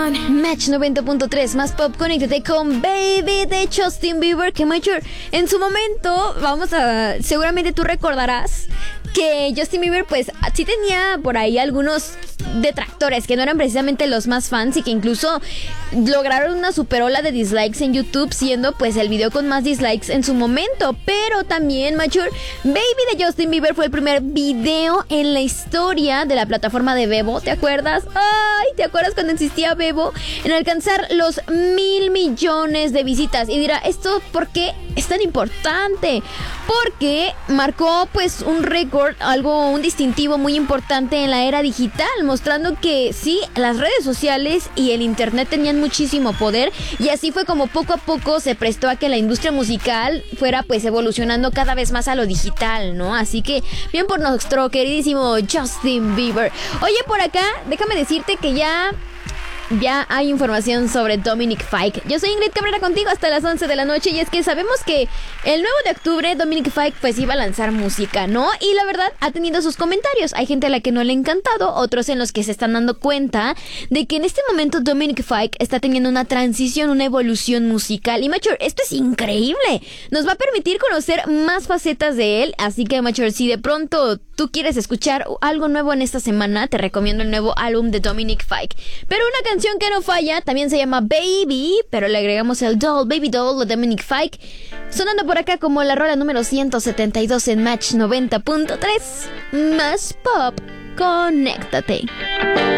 Match 90.3, más pop, conéctate con Baby de Justin Bieber, que Mayor, en su momento, seguramente tú recordarás que Justin Bieber pues sí tenía por ahí algunos detractores que no eran precisamente los más fans y que incluso lograron una super ola de dislikes en YouTube, siendo pues el video con más dislikes en su momento. Pero también, Mature, Baby de Justin Bieber fue el primer video en la historia de la plataforma de Vevo, ¿te acuerdas? Ay, ¿te acuerdas cuando existía Vevo? En alcanzar los 1,000 millones de visitas. Y dirá, ¿esto por qué es tan importante? Porque marcó pues un récord, un distintivo muy importante en la era digital, mostrando que sí, las redes sociales y el internet tenían muchísimo poder, y así fue como poco a poco se prestó a que la industria musical fuera pues evolucionando cada vez más a lo digital, ¿no? Así que bien por nuestro queridísimo Justin Bieber. Oye, por acá, déjame decirte que ya hay información sobre Dominic Fike. Yo soy Ingrid Cabrera contigo hasta las 11 de la noche. Y es que sabemos que el 9 de octubre Dominic Fike pues iba a lanzar música, ¿no? Y la verdad ha tenido sus comentarios. Hay gente a la que no le ha encantado, otros en los que se están dando cuenta de que en este momento Dominic Fike está teniendo una transición, una evolución musical. Y Mature, esto es increíble. Nos va a permitir conocer más facetas de él. Así que Mature, si de pronto tú quieres escuchar algo nuevo en esta semana, te recomiendo el nuevo álbum de Dominic Fike. Pero una canción que no falla también se llama Baby, pero le agregamos el Doll, Baby Doll de Dominic Fike, sonando por acá como la rola número 172 en Match 90.3. Más pop, conéctate.